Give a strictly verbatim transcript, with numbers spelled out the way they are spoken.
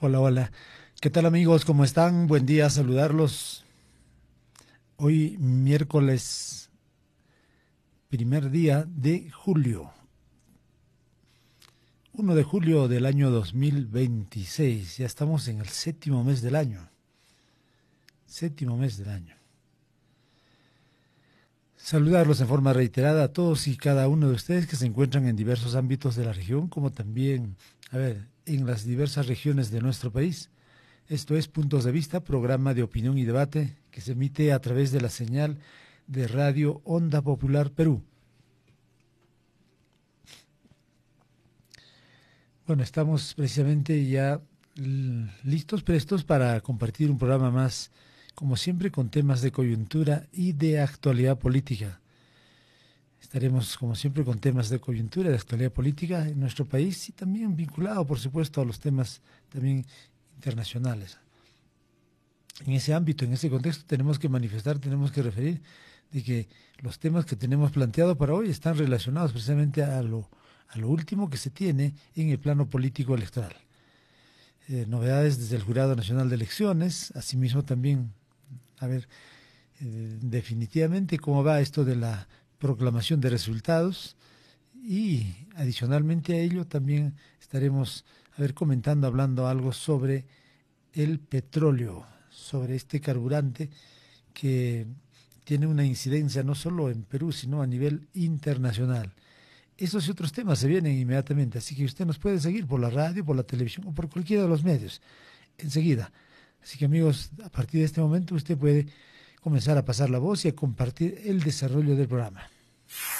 Hola, hola. ¿Qué tal amigos? ¿Cómo están? Buen día, saludarlos. Hoy miércoles, primer día de julio. uno de julio del año dos mil veintiséis. Ya estamos en el séptimo mes del año. Séptimo mes del año. Saludarlos en forma reiterada a todos y cada uno de ustedes que se encuentran en diversos ámbitos de la región, como también, a ver, en las diversas regiones de nuestro país. Esto es Puntos de Vista, programa de opinión y debate que se emite a través de la señal de Radio Onda Popular Perú. Bueno, estamos precisamente ya listos, prestos para compartir un programa más, como siempre, con temas de coyuntura y de actualidad política. Estaremos, como siempre, con temas de coyuntura, de actualidad política en nuestro país y también vinculado, por supuesto, a los temas también internacionales. En ese ámbito, en ese contexto, tenemos que manifestar, tenemos que referir de que los temas que tenemos planteado para hoy están relacionados precisamente a lo, a lo último que se tiene en el plano político electoral. Eh, novedades desde el Jurado Nacional de Elecciones, asimismo también, a ver, eh, definitivamente cómo va esto de la proclamación de resultados y adicionalmente a ello también estaremos, a ver, comentando, hablando algo sobre el petróleo, sobre este carburante que tiene una incidencia no solo en Perú, sino a nivel internacional. Esos y otros temas se vienen inmediatamente, así que usted nos puede seguir por la radio, por la televisión o por cualquiera de los medios, enseguida. Así que amigos, a partir de este momento usted puede comenzar a pasar la voz y a compartir el desarrollo del programa.